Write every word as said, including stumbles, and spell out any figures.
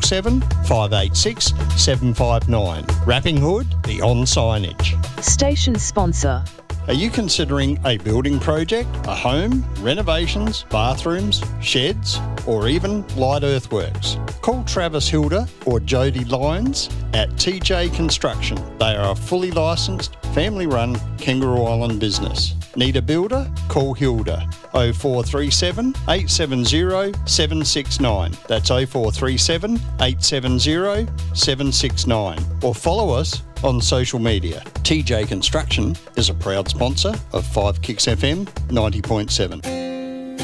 seven, five eight six, seven five nine. Wrapping Hood, the on signage. Station sponsor. Are you considering a building project, a home, renovations, bathrooms, sheds, or even light earthworks? Call Travis Hilda or Jody Lyons at T J Construction. They are a fully licensed, family-run Kangaroo Island business. Need a builder? Call Hilda oh four three seven, eight seven zero, seven six nine. That's oh four three seven, eight seven zero, seven six nine. Or follow us on social media. T J Construction is a proud sponsor of Five Kicks F M ninety point seven.